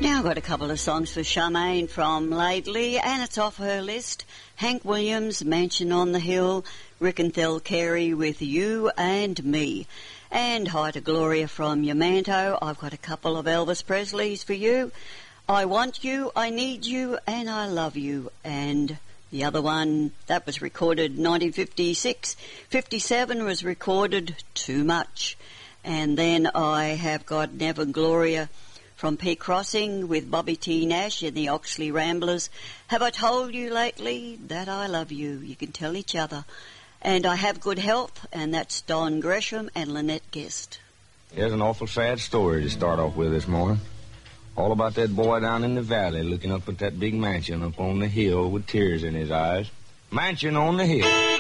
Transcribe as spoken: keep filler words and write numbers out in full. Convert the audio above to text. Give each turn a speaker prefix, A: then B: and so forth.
A: Now I've got a couple of songs for Charmaine from Laidley, and it's off her list. Hank Williams, Mansion on the Hill, Rick and Thel Carey with You and Me. And hi to Gloria from Yamanto. I've got a couple of Elvis Presleys for you. I Want You, I Need You, and I Love You. And the other one, that was recorded nineteen fifty-six. fifty-seven was recorded Too Much. And then I have got Never Gloria from Peak Crossing with Bobby T. Nash and the Oxley Ramblers. Have I told you lately that I love you? You can tell each other. And I Have Good Health, and that's Don Gresham and Lynette Guest.
B: Here's an awful sad story to start off with this morning. All about that boy down in the valley looking up at that big mansion up on the hill with tears in his eyes. Mansion on the hill.